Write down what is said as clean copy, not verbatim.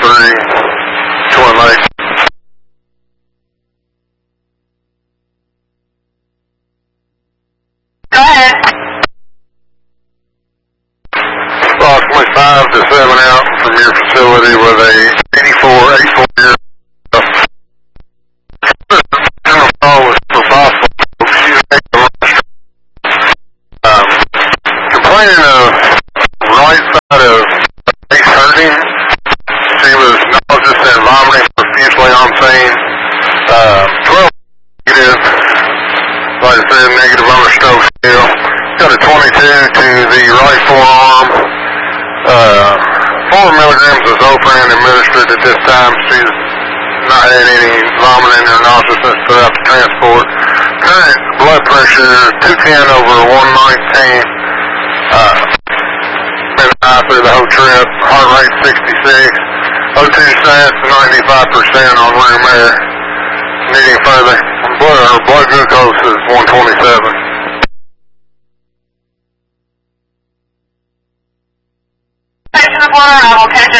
Twin Lakes. Go ahead. Approximately 5 to 7 out from your facility with a 84-year call was for possible complaining of right side of face hurting. She was nauseous and vomiting profusely on scene. 12 negative, like I said, negative on the stroke scale. Got a 22 to the right forearm. 4 milligrams of Zofran administered at this time. She's not had any vomiting or nauseousness throughout the transport. Current blood pressure 210/119. Been high through the whole trip. Heart rate 66. O2 sats 95% on room air. Needing further. Blood glucose is 127. Patient of water, I will catch